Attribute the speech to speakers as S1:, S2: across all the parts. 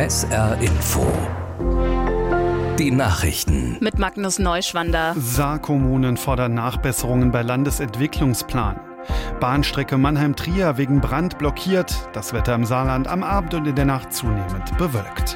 S1: SR Info. Die Nachrichten.
S2: Mit Magnus Neuschwander.
S3: Saarkommunen fordern Nachbesserungen bei Landesentwicklungsplan. Bahnstrecke Mannheim-Trier wegen Brand blockiert. Das Wetter im Saarland am Abend und in der Nacht zunehmend bewölkt.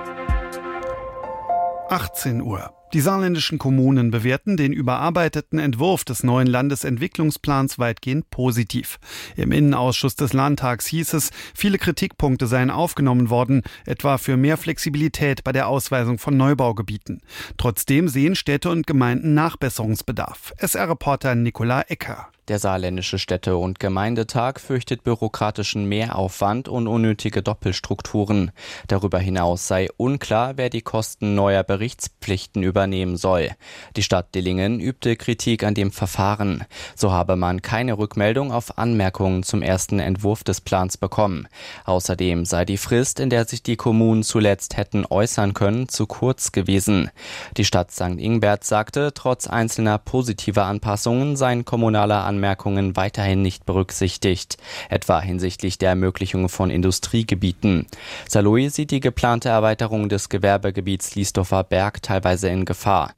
S3: 18 Uhr. Die saarländischen Kommunen bewerten den überarbeiteten Entwurf des neuen Landesentwicklungsplans weitgehend positiv. Im Innenausschuss des Landtags hieß es, viele Kritikpunkte seien aufgenommen worden, etwa für mehr Flexibilität bei der Ausweisung von Neubaugebieten. Trotzdem sehen Städte und Gemeinden Nachbesserungsbedarf. SR-Reporter Nicola Ecker.
S4: Der saarländische Städte- und Gemeindetag fürchtet bürokratischen Mehraufwand und unnötige Doppelstrukturen. Darüber hinaus sei unklar, wer die Kosten neuer Berichtspflichten übernehmen soll. Die Stadt Dillingen übte Kritik an dem Verfahren. So habe man keine Rückmeldung auf Anmerkungen zum ersten Entwurf des Plans bekommen. Außerdem sei die Frist, in der sich die Kommunen zuletzt hätten äußern können, zu kurz gewesen. Die Stadt St. Ingbert sagte, trotz einzelner positiver Anpassungen seien kommunale Anmerkungen weiterhin nicht berücksichtigt, etwa hinsichtlich der Ermöglichung von Industriegebieten. Saarlouis sieht die geplante Erweiterung des Gewerbegebiets Liesdorfer Berg teilweise in Gefahr.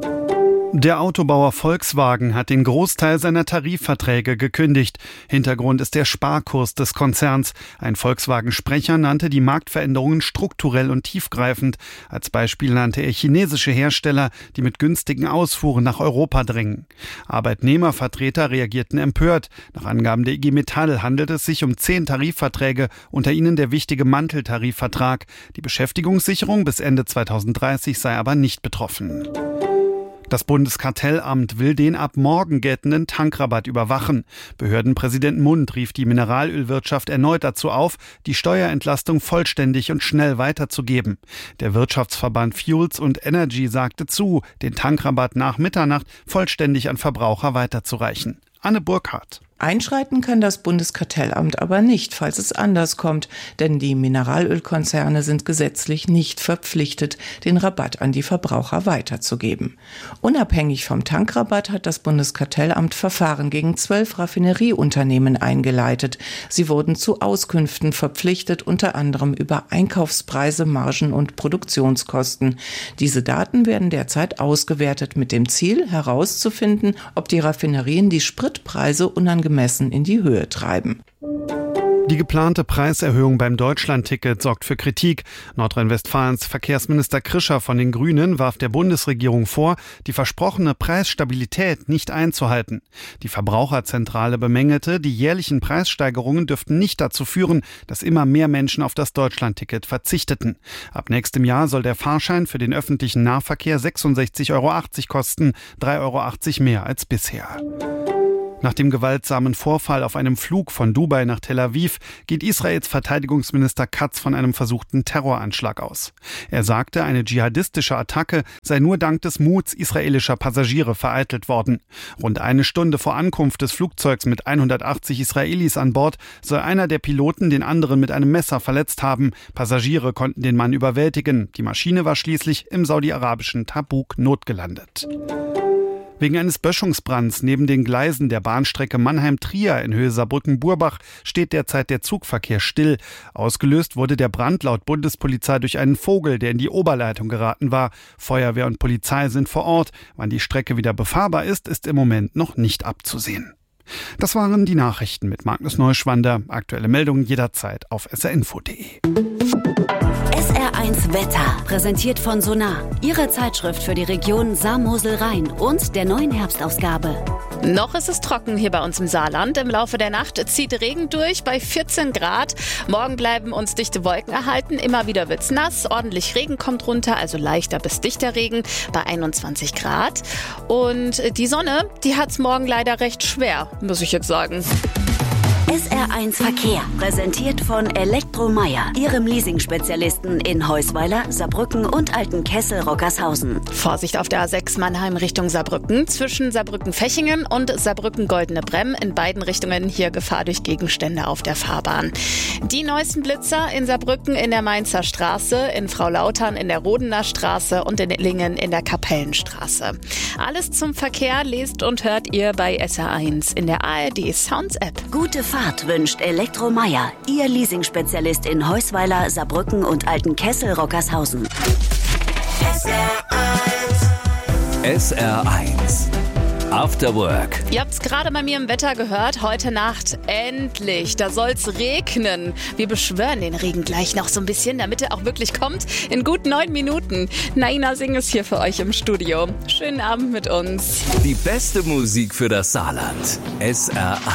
S3: Der Autobauer Volkswagen hat den Großteil seiner Tarifverträge gekündigt. Hintergrund ist der Sparkurs des Konzerns. Ein Volkswagen-Sprecher nannte die Marktveränderungen strukturell und tiefgreifend. Als Beispiel nannte er chinesische Hersteller, die mit günstigen Ausfuhren nach Europa drängen. Arbeitnehmervertreter reagierten empört. Nach Angaben der IG Metall handelt es sich um 10 Tarifverträge, unter ihnen der wichtige Manteltarifvertrag. Die Beschäftigungssicherung bis Ende 2030 sei aber nicht betroffen. Das Bundeskartellamt will den ab morgen geltenden Tankrabatt überwachen. Behördenpräsident Mund rief die Mineralölwirtschaft erneut dazu auf, die Steuerentlastung vollständig und schnell weiterzugeben. Der Wirtschaftsverband Fuels und Energy sagte zu, den Tankrabatt nach Mitternacht vollständig an Verbraucher weiterzureichen. Anne Burkhardt.
S5: Einschreiten kann das Bundeskartellamt aber nicht, falls es anders kommt, denn die Mineralölkonzerne sind gesetzlich nicht verpflichtet, den Rabatt an die Verbraucher weiterzugeben. Unabhängig vom Tankrabatt hat das Bundeskartellamt Verfahren gegen 12 Raffinerieunternehmen eingeleitet. Sie wurden zu Auskünften verpflichtet, unter anderem über Einkaufspreise, Margen und Produktionskosten. Diese Daten werden derzeit ausgewertet mit dem Ziel, herauszufinden, ob die Raffinerien die Spritpreise unangemessen in die Höhe treiben.
S3: Die geplante Preiserhöhung beim Deutschlandticket sorgt für Kritik. Nordrhein-Westfalens Verkehrsminister Krischer von den Grünen warf der Bundesregierung vor, die versprochene Preisstabilität nicht einzuhalten. Die Verbraucherzentrale bemängelte, die jährlichen Preissteigerungen dürften nicht dazu führen, dass immer mehr Menschen auf das Deutschlandticket verzichteten. Ab nächstem Jahr soll der Fahrschein für den öffentlichen Nahverkehr 66,80 € kosten, 3,80 € mehr als bisher. Nach dem gewaltsamen Vorfall auf einem Flug von Dubai nach Tel Aviv geht Israels Verteidigungsminister Katz von einem versuchten Terroranschlag aus. Er sagte, eine dschihadistische Attacke sei nur dank des Muts israelischer Passagiere vereitelt worden. Rund eine Stunde vor Ankunft des Flugzeugs mit 180 Israelis an Bord soll einer der Piloten den anderen mit einem Messer verletzt haben. Passagiere konnten den Mann überwältigen. Die Maschine war schließlich im saudi-arabischen Tabuk notgelandet. Wegen eines Böschungsbrands neben den Gleisen der Bahnstrecke Mannheim-Trier in Höhe Saarbrücken-Burbach steht derzeit der Zugverkehr still. Ausgelöst wurde der Brand laut Bundespolizei durch einen Vogel, der in die Oberleitung geraten war. Feuerwehr und Polizei sind vor Ort. Wann die Strecke wieder befahrbar ist, ist im Moment noch nicht abzusehen. Das waren die Nachrichten mit Magnus Neuschwander. Aktuelle Meldungen jederzeit auf srinfo.de.
S6: SR1 Wetter, präsentiert von Sonar, Ihre Zeitschrift für die Region Saar-Mosel-Rhein und der neuen Herbstausgabe.
S2: Noch ist es trocken hier bei uns im Saarland. Im Laufe der Nacht zieht Regen durch bei 14 Grad. Morgen bleiben uns dichte Wolken erhalten. Immer wieder wird's nass. Ordentlich Regen kommt runter, also leichter bis dichter Regen bei 21 Grad. Und die Sonne, die hat's morgen leider recht schwer, muss ich jetzt sagen.
S6: SR1 Verkehr, präsentiert von Elektromeyer, Ihrem Leasing-Spezialisten in Heusweiler, Saarbrücken und Altenkessel-Rockershausen.
S2: Vorsicht auf der A6 Mannheim Richtung Saarbrücken, zwischen Saarbrücken-Fechingen und Saarbrücken-Goldene Bremm. In beiden Richtungen hier Gefahr durch Gegenstände auf der Fahrbahn. Die neuesten Blitzer in Saarbrücken in der Mainzer Straße, in Fraulautern in der Rodener Straße und in Illingen in der Kapellenstraße. Alles zum Verkehr lest und hört ihr bei SR1 in der ARD Sounds App.
S6: Gute Fahrt wünscht Elektromeyer, Ihr Leasing-Spezialist in Heusweiler, Saarbrücken und Altenkessel-Rockershausen.
S1: SR1 After Work.
S2: Ihr habt's gerade bei mir im Wetter gehört. Heute Nacht endlich. Da soll's regnen. Wir beschwören den Regen gleich noch so ein bisschen, damit er auch wirklich kommt. In gut 9 Minuten. Naina Singh ist hier für euch im Studio. Schönen Abend mit uns.
S1: Die beste Musik für das Saarland. SR1.